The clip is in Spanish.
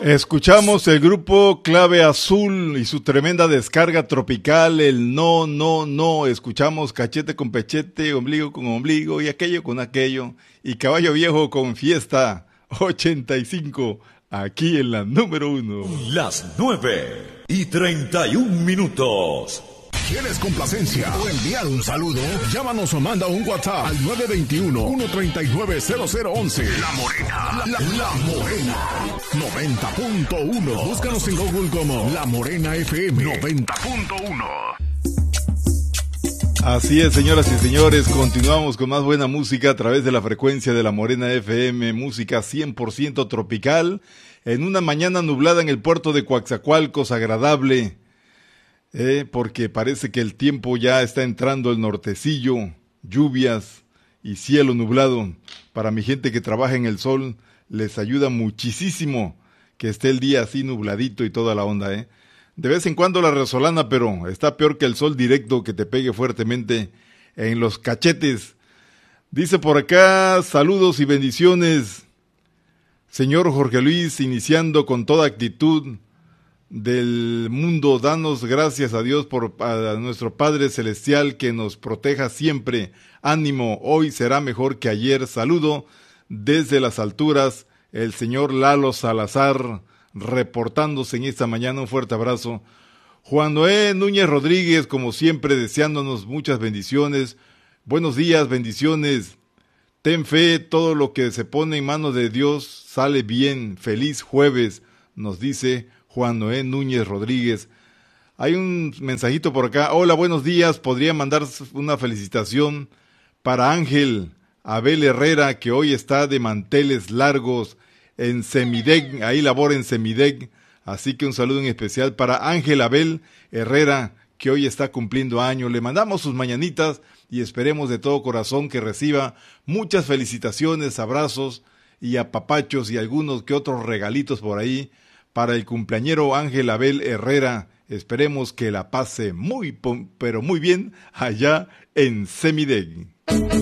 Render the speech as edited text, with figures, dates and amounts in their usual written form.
Escuchamos el grupo Clave Azul y su tremenda descarga tropical, el No, No, No. Escuchamos Cachete con Pechete, Ombligo con Ombligo y aquello con aquello. Y Caballo Viejo con Fiesta 85, aquí en la número 1. Las 9:31. ¿Quieres complacencia o enviar un saludo? Llámanos o manda un WhatsApp al 921-139-0011. La Morena. La Morena. 90.1. Búscanos en Google como La Morena FM 90.1. Así es, señoras y señores, continuamos con más buena música a través de la frecuencia de La Morena FM, música 100% tropical, en una mañana nublada en el puerto de Coatzacoalcos, agradable. Porque parece que el tiempo ya está entrando el nortecillo, lluvias y cielo nublado. Para mi gente que trabaja en el sol, les ayuda muchísimo que esté el día así nubladito y toda la onda, De vez en cuando la resolana, pero está peor que el sol directo que te pegue fuertemente en los cachetes. Dice por acá, saludos y bendiciones, señor Jorge Luis, iniciando con toda actitud del mundo, danos gracias a Dios a nuestro Padre Celestial que nos proteja siempre. Ánimo, hoy será mejor que ayer. Saludo desde las alturas, el señor Lalo Salazar, reportándose en esta mañana. Un fuerte abrazo. Juan Noé Núñez Rodríguez, como siempre, deseándonos muchas bendiciones. Buenos días, bendiciones. Ten fe, todo lo que se pone en manos de Dios sale bien. Feliz jueves, nos dice Juan Noé Núñez Rodríguez. Hay un mensajito por acá. Hola, buenos días. Podría mandar una felicitación para Ángel Abel Herrera, que hoy está de manteles largos en Semidec. Ahí labora en Semidec. Así que un saludo en especial para Ángel Abel Herrera, que hoy está cumpliendo años. Le mandamos sus mañanitas y esperemos de todo corazón que reciba muchas felicitaciones, abrazos y apapachos y algunos que otros regalitos por ahí para el cumpleañero Ángel Abel Herrera. Esperemos que la pase muy, pero muy bien allá en Semidec.